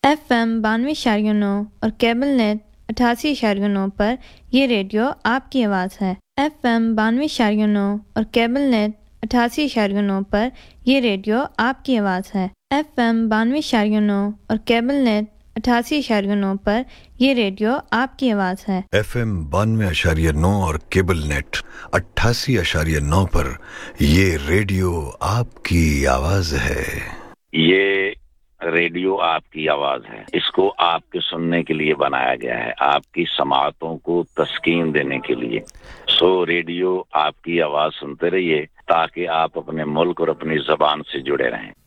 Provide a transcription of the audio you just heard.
FM 92.9 और cable net 88.9 पर ये रेडियो आपकी आवाज़ है। FM 92.9 और केबल नेट 88.9 पर ये रेडियो आपकी आवाज़ है। FM 92.9 और केबल नेट 88.9 पर ये रेडियो आपकी आवाज़ है। FM 92.9 और केबल नेट 88.9 पर ये रेडियो आपकी आवाज़ है। ये रेडियो आपकी आवाज है। इसको आपके सुनने के लिए बनाया गया है, आपकी समाअतों को तस्कीन देने के लिए। सो रेडियो आपकी आवाज सुनते रहिए ताकि आप अपने मुल्क और अपनी ज़बान से जुड़े रहें।